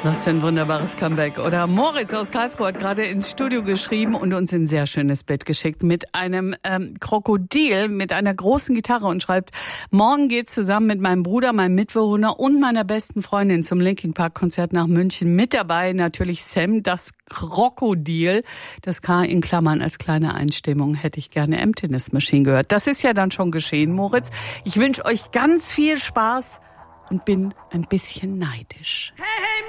Was für ein wunderbares Comeback. Oder Moritz aus Karlsruhe hat gerade ins Studio geschrieben und uns ein sehr schönes Bild geschickt mit einem Krokodil, mit einer großen Gitarre und schreibt, morgen geht's zusammen mit meinem Bruder, meinem Mitbewohner und meiner besten Freundin zum Linkin Park Konzert nach München. Mit dabei natürlich Sam, das Krokodil. Das K in Klammern als kleine Einstimmung hätte ich gerne Emptiness Machine gehört. Das ist ja dann schon geschehen, Moritz. Ich wünsche euch ganz viel Spaß und bin ein bisschen neidisch. Hey, hey,